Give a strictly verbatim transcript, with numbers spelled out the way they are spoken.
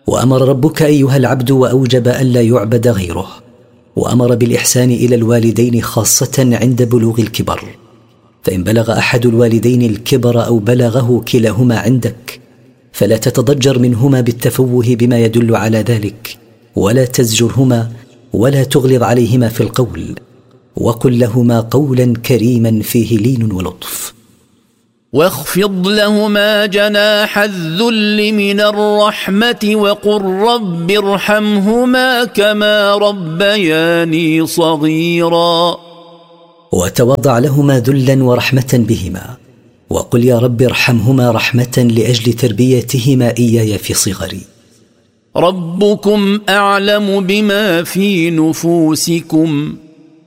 وأمر ربك أيها العبد وأوجب ألا يعبد غيره، وأمر بالإحسان إلى الوالدين خاصة عند بلوغ الكبر. فإن بلغ أحد الوالدين الكبر أو بلغه كلاهما عندك فلا تتضجر منهما بالتفوه بما يدل على ذلك، ولا تزجرهما ولا تغلظ عليهما في القول، وقل لهما قولا كريما فيه لين ولطف. واخفض لهما جناح الذل من الرحمة وقل رب ارحمهما كما ربياني صغيرا. وتوضع لهما ذلا ورحمة بهما، وقل يا رب ارحمهما رحمة لأجل تربيتهما إياي في صغري. ربكم أعلم بما في نفوسكم